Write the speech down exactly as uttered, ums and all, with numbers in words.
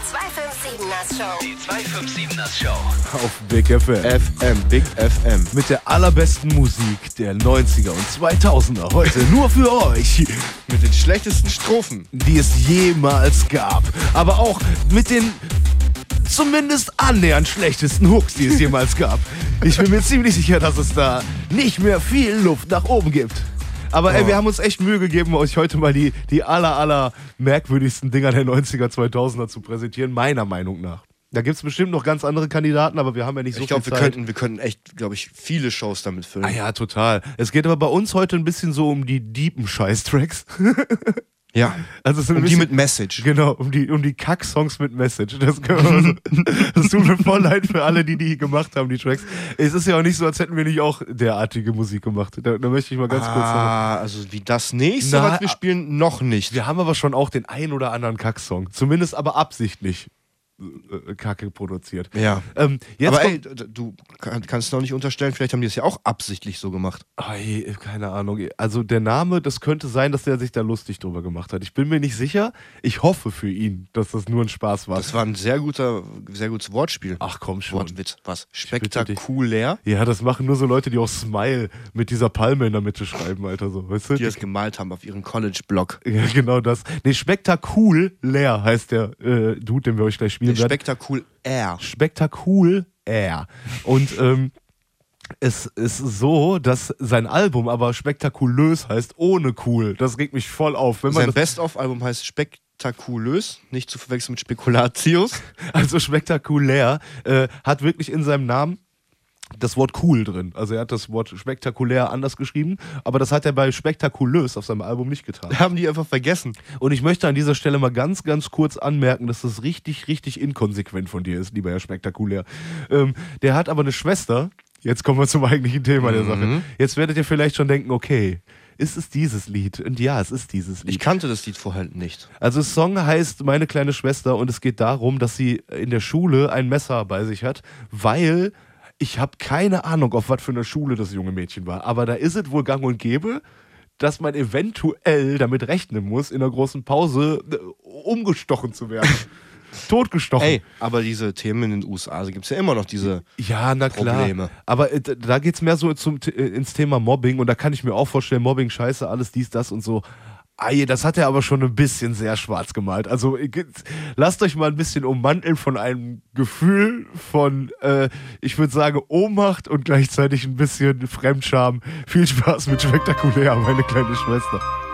zweihundertsiebener Show. Die zweihundertsiebener Show. Auf Big F M. F M, Big F M. Mit der allerbesten Musik der neunziger und zweitausender. Heute nur für euch. Mit den schlechtesten Strophen, die es jemals gab. Aber auch mit den zumindest annähernd schlechtesten Hooks, die es jemals gab. Ich bin mir ziemlich sicher, dass es da nicht mehr viel Luft nach oben gibt. Aber ey, Oh. wir haben uns echt Mühe gegeben, euch heute mal die, die aller, aller merkwürdigsten Dinger der neunziger, zweitausender zu präsentieren, meiner Meinung nach. Da gibt es bestimmt noch ganz andere Kandidaten, aber wir haben ja nicht so ich viel glaube, wir Zeit. könnten, wir könnten echt, glaube ich, viele Shows damit füllen. Ah ja, total. Es geht aber bei uns heute ein bisschen so um die deepen Scheiß-Tracks. Ja, Also es sind ein um die bisschen- mit Message. Genau, um die, um die Kack-Songs mit Message. Das, können wir so, das tut mir voll leid für alle, die die gemacht haben, die Tracks. Es ist ja auch nicht so, als hätten wir nicht auch derartige Musik gemacht. Da, da möchte ich mal ganz kurz sagen. Ah, also wie das nächste, Na, was wir spielen, noch nicht. Wir haben aber schon auch den ein oder anderen Kack-Song. Zumindest aber absichtlich äh, Kacke produziert. Ja. Ähm, jetzt Aber ey, kommt, d- du kann- kannst noch nicht unterstellen, vielleicht haben die es ja auch absichtlich so gemacht. Ei, keine Ahnung. Also der Name, das könnte sein, dass der sich da lustig drüber gemacht hat. Ich bin mir nicht sicher. Ich hoffe für ihn, dass das nur ein Spaß war. Das war ein sehr guter, sehr gutes Wortspiel. Ach komm schon. Wortwitz, was? bitte dich. Spektakulär. Ja, das machen nur so Leute, die auch Smile mit dieser Palme in der Mitte schreiben, Alter, so, weißt du? Die das gemalt haben auf ihren College-Blog. Ja, genau das. Nee, Spektakul leer heißt der äh, Dude, den wir euch gleich spielen werden. Spektakul R. Spektakul R. Und ähm, es ist so, dass sein Album aber spektakulös heißt, ohne cool. Das regt mich voll auf. Wenn man Sein das, Best-of-Album heißt Spektakulös, nicht zu verwechseln mit Spekulatius. also spektakulär, äh, hat wirklich in seinem Namen das Wort cool drin. Also er hat das Wort spektakulär anders geschrieben, aber das hat er bei spektakulös auf seinem Album nicht getan. Haben die einfach vergessen. Und ich möchte an dieser Stelle mal ganz, ganz kurz anmerken, dass das richtig, richtig inkonsequent von dir ist, lieber Herr Spektakulär. Ähm, der hat aber eine Schwester. Jetzt kommen wir zum eigentlichen Thema der Sache. Jetzt werdet ihr vielleicht schon denken, okay, ist es dieses Lied? Und ja, es ist dieses Lied. Ich kannte das Lied vorher nicht. Also das Song heißt Meine kleine Schwester und es geht darum, dass sie in der Schule ein Messer bei sich hat, weil ich habe keine Ahnung, auf was für eine Schule das junge Mädchen war. Aber da ist es wohl gang und gäbe, dass man eventuell damit rechnen muss, in einer großen Pause äh, umgestochen zu werden. Totgestochen. Ey, aber diese Themen in den U S A, also gibt es ja immer noch diese Ja, na klar. Probleme. Aber äh, da geht es mehr so zum, äh, ins Thema Mobbing und da kann ich mir auch vorstellen, Mobbing, Scheiße, alles dies, das und so. Ei, das hat er aber schon ein bisschen sehr schwarz gemalt. Also äh, lasst euch mal ein bisschen ummanteln von einem Gefühl von, äh, ich würde sagen, Ohnmacht und gleichzeitig ein bisschen Fremdscham. Viel Spaß mit Spektakulär, meine kleine Schwester.